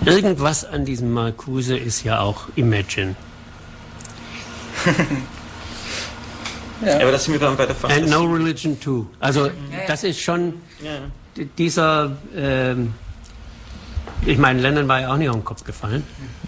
Irgendwas an diesem Marcuse ist ja auch Imagine. Ja. Aber das sind wir dann bei der Fantasie. And No Religion Too. Also das ist schon dieser... ich meine, Lennon war ja auch nicht auf den Kopf gefallen.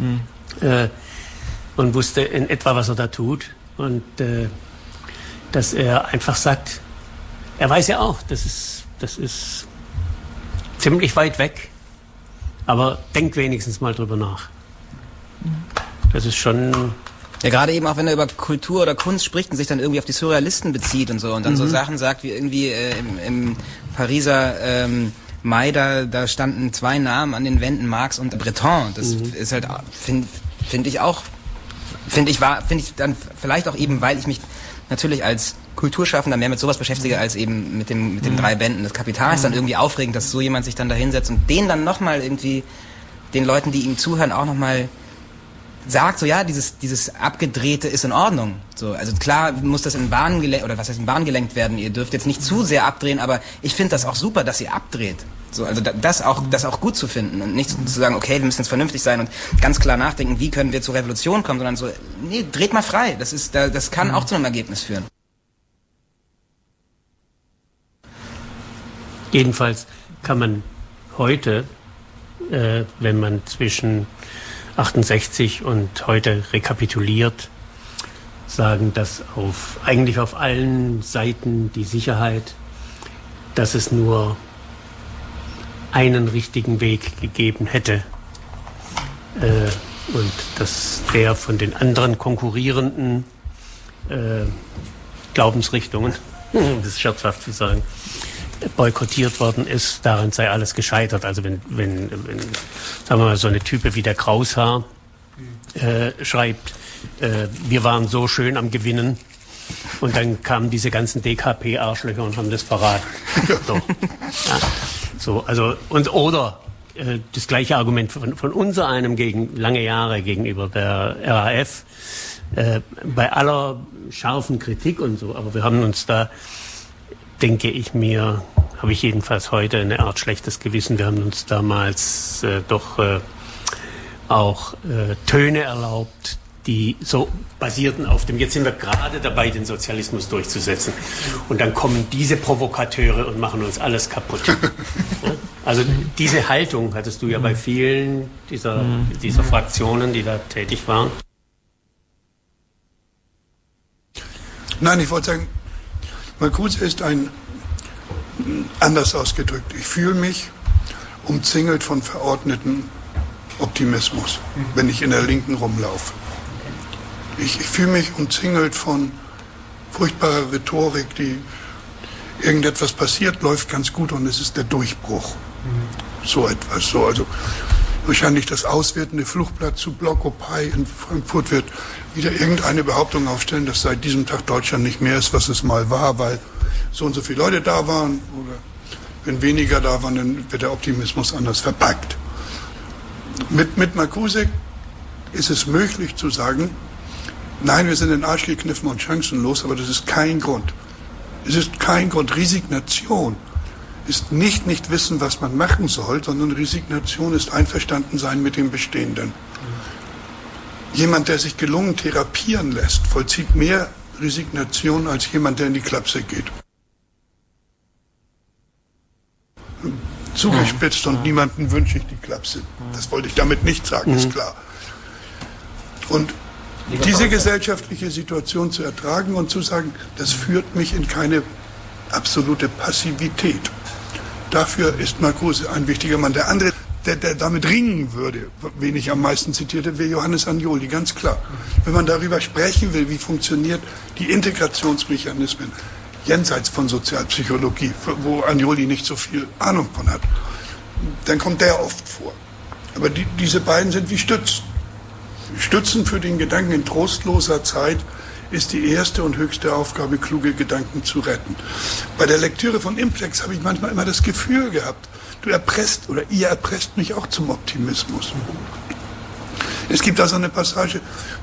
Und wusste in etwa, was er da tut. Und dass er einfach sagt, er weiß ja auch, das ist ziemlich weit weg, aber denk wenigstens mal drüber nach. Das ist schon... Ja, gerade eben auch, wenn er über Kultur oder Kunst spricht und sich dann irgendwie auf die Surrealisten bezieht und so und dann so Sachen sagt, wie irgendwie im Pariser Mai, da standen 2 Namen an den Wänden, Marx und Breton. Das ist halt, finde ich dann vielleicht auch eben, weil ich mich natürlich als Kulturschaffender mehr mit sowas beschäftige, als eben mit den 3 Bänden des Kapitals, dann irgendwie aufregend, dass so jemand sich dann da hinsetzt und den dann nochmal irgendwie, den Leuten, die ihm zuhören, auch nochmal sagt, so ja, dieses Abgedrehte ist in Ordnung. So, also klar muss das in Bahnen gelenkt werden, ihr dürft jetzt nicht zu sehr abdrehen, aber ich finde das auch super, dass ihr abdreht. So, also das auch gut zu finden und nicht zu sagen, okay, wir müssen jetzt vernünftig sein und ganz klar nachdenken, wie können wir zur Revolution kommen, sondern so, nee, dreht mal frei, das kann auch zu einem Ergebnis führen. Jedenfalls kann man heute, wenn man zwischen 68 und heute rekapituliert, sagen, dass eigentlich auf allen Seiten die Sicherheit, dass es nur einen richtigen Weg gegeben hätte und dass der von den anderen konkurrierenden Glaubensrichtungen, das ist scherzhaft zu sagen, boykottiert worden ist, daran sei alles gescheitert. Also wenn sagen wir mal, so eine Type wie der Kraushaar schreibt, wir waren so schön am Gewinnen und dann kamen diese ganzen DKP-Arschlöcher und haben das verraten. So, ja, so, also, oder das gleiche Argument von unser einem lange Jahre gegenüber der RAF, bei aller scharfen Kritik und so, aber wir haben uns da, denke ich mir, habe ich jedenfalls heute eine Art schlechtes Gewissen. Wir haben uns damals doch auch Töne erlaubt, die so basierten auf dem, jetzt sind wir gerade dabei, den Sozialismus durchzusetzen. Und dann kommen diese Provokateure und machen uns alles kaputt. Ja? Also diese Haltung hattest du ja bei vielen dieser Fraktionen, die da tätig waren. Nein, ich wollte sagen, Marcuse ist anders ausgedrückt. Ich fühle mich umzingelt von verordneten Optimismus, wenn ich in der Linken rumlaufe. Ich fühle mich umzingelt von furchtbarer Rhetorik, die irgendetwas passiert, läuft ganz gut und es ist der Durchbruch. So etwas. So, also wahrscheinlich das auswertende Flugblatt zu Blockupy in Frankfurt wird wieder irgendeine Behauptung aufstellen, dass seit diesem Tag Deutschland nicht mehr ist, was es mal war, weil so und so viele Leute da waren oder wenn weniger da waren, dann wird der Optimismus anders verpackt. Mit Marcuse ist es möglich zu sagen, nein, wir sind in den Arsch gekniffen und chancenlos, aber das ist kein Grund. Es ist kein Grund. Resignation ist nicht wissen, was man machen soll, sondern Resignation ist einverstanden sein mit dem Bestehenden. Jemand, der sich gelungen therapieren lässt, vollzieht mehr Resignation als jemand, der in die Klapse geht. Zugespitzt und niemandem wünsche ich die Klapse. Das wollte ich damit nicht sagen, ist klar. Und diese gesellschaftliche Situation zu ertragen und zu sagen, das führt mich in keine absolute Passivität. Dafür ist Marcuse ein wichtiger Mann. Der andere, der damit ringen würde, wen ich am meisten zitierte, wäre Johannes Agnoli, ganz klar. Wenn man darüber sprechen will, wie funktioniert die Integrationsmechanismen, jenseits von Sozialpsychologie, wo Agnoli nicht so viel Ahnung von hat, dann kommt der oft vor. Aber diese beiden sind wie Stützen. Stützen für den Gedanken in trostloser Zeit ist die erste und höchste Aufgabe, kluge Gedanken zu retten. Bei der Lektüre von Implex habe ich manchmal immer das Gefühl gehabt, ihr erpresst mich auch zum Optimismus. Es gibt da so eine Passage,